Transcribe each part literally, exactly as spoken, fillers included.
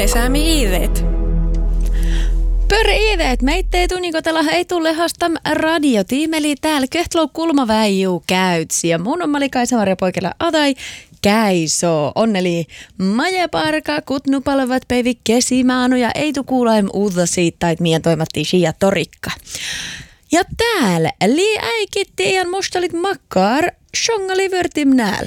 Lesäämi iiveet. Pörr iiveet, meittei tunnikotella ei tulle hastam radiotiimeli täällä köhtlou kulma väijuu käytsi. Ja mun on Malikaisa Marja Poikela Adai käiso. Onneli Maja Parka, kutnupalvat päivi kesimaanu ja ei tu kuulaim uutta siitä, että mien toimattiin siia torikka. Ja täällä lii äikitti ja mustalit makkar, shongali vörtim nääl.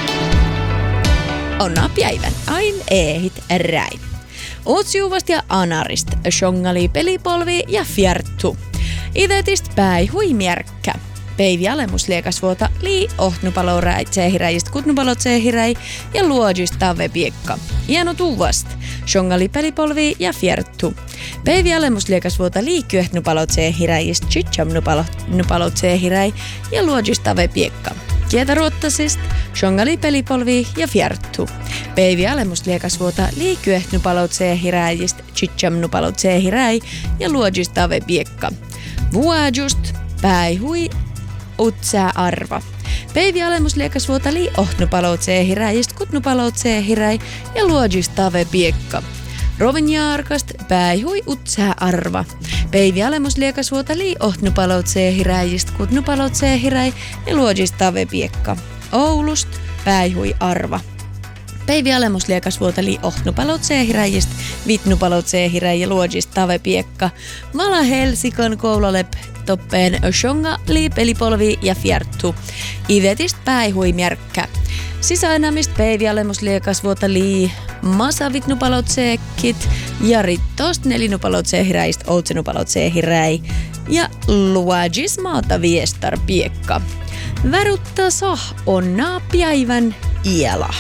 Onna päivän, ain eehit räin. Otsiuvast ja anarist, shongali pelipolvi ja fjerttu. Idetist päi huimierkkä. Päivi alemusliekasvuota lii ohtnupaloräi tsehiräjist kutnupalo tsehiräi ja luodjist tavepiekka. Iäno tuvast, shongali pelipolvi ja fjerttu. Päivi alemusliekasvuota lii kyöhtnupalo tsehiräjist chichamnupalo nupalo tsehiräi ja luodjist tavepiekka. Kietäruottasist, shongali pelipolvi ja fjerttu. Päivi alemusliekasvuota lii kyöhtnupalo tsehiräjist chichamnupalo tsehiräi ja luodjist tavepiekka. Vuajust päihui utsää arva. Päivi alemusliekasvuota lii ohtnupalo tsehiräjist kutnupalo tsehiräi ja luodjist tavepiekka. Rovinjaarkast päihui utsää arva. Päivi alemusliekasvuota lii ohtnupalo tsehiräjist kutnupalo tsehiräi ja luodjist tavepiekka. Oulust päihui arva. Päivi alemusliekasvuota lii ohtnupalo tsehiräjist vitnupalo tsehiräi ja luodjist tavepiekka. Mala Helsikon koulalep toppeen shonga lii pelipolvi ja fjerttu. Ivetist päihui mjerkkä. Sisäänämist Päivi alemusliekasvuota lii masa vitnupalo tseekit ja rittost nelinupalo tsehiräist outsenupalo tsehiräi ja luodjis maata viestar piekka. Värutta sah onnaa päivän iela.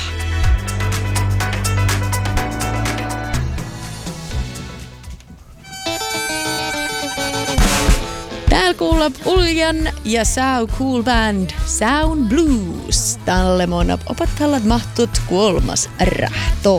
Täällä kuulla Uljan ja Sau Cool Band Sound Blues. Tälle mona opattallat mahtut kolmas rahto.